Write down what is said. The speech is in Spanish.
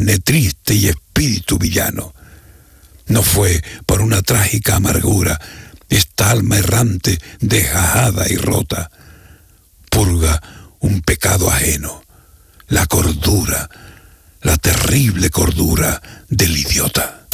carne triste y espíritu villano. No fue por una trágica amargura esta alma errante desgajada y rota. Purga un pecado ajeno, la cordura, la terrible cordura del idiota.